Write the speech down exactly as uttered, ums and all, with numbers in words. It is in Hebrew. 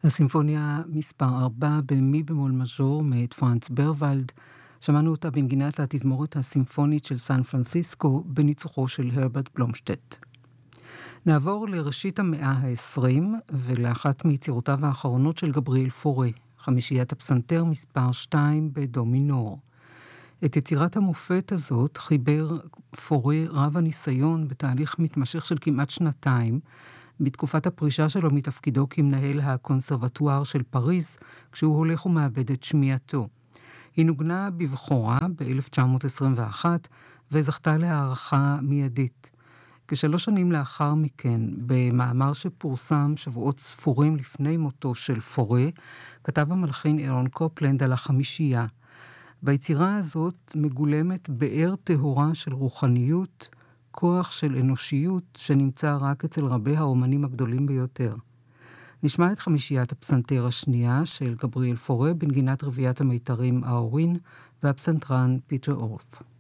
הסימפוניה מספר ארבע במי במול מז'ור מאת פרנץ ברוולד, שמענו אותה בנגינת התזמורת הסימפונית של סן פרנסיסקו בניצוחו של הרברט בלומשטט. נעבור לראשית המאה העשרים ולאחת מיצירותיו האחרונות של גבריאל פורה, חמישיית הפסנתר מספר שתיים בדו מינור. את יצירת המופת הזאת חיבר פורה רב הניסיון בתהליך מתמשך של כמעט שנתיים, בתקופת הפרישה שלו מתפקידו כמנהל הקונסרבטואר של פריז, כשהוא הולך ומאבד את שמיעתו. היא נוגנה בבחורה ב-אלף תשע מאות עשרים ואחת וזכתה להערכה מיידית. כשלוש שנים לאחר מכן, במאמר שפורסם שבועות ספורים לפני מותו של פורה, כתב המלחין אירון קופלנד על החמישייה. ביצירה הזאת מגולמת באר טהורה של רוחניות, כוח של אנושיות שנמצא רק אצל רבי האומנים הגדולים ביותר. נשמע את חמישיית הפסנתר השנייה של גבריאל פורה בנגינת רביעיית המיתרים האורין והפסנתרן פיטר אורף.